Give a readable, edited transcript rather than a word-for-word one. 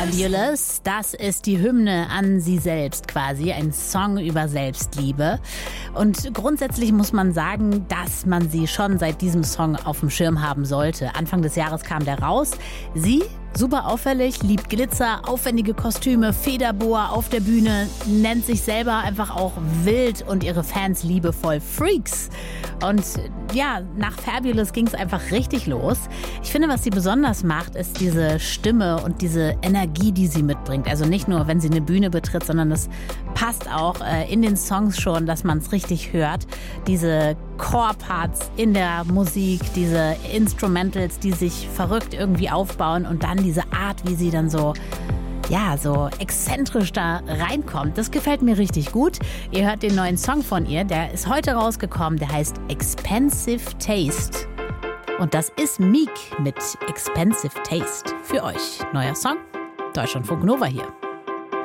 Fabulous, das ist die Hymne an sie selbst quasi, ein Song über Selbstliebe. Und grundsätzlich muss man sagen, dass man sie schon seit diesem Song auf dem Schirm haben sollte. Anfang des Jahres kam der raus. Sie, super auffällig, liebt Glitzer, aufwendige Kostüme, Federboa auf der Bühne, nennt sich selber einfach auch wild und ihre Fans liebevoll Freaks. Und ja, nach Fabulous ging es einfach richtig los. Ich finde, was sie besonders macht, ist diese Stimme und diese Energie, die sie mitbringt. Also nicht nur, wenn sie eine Bühne betritt, sondern das passt auch in den Songs schon, dass man es richtig hört. Diese Core-Parts in der Musik, diese Instrumentals, die sich verrückt irgendwie aufbauen und dann diese Art, wie sie dann so exzentrisch da reinkommt. Das gefällt mir richtig gut. Ihr hört den neuen Song von ihr, der ist heute rausgekommen, der heißt Expensive Taste. Und das ist Meek mit Expensive Taste für euch. Neuer Song, Deutschlandfunk Nova hier.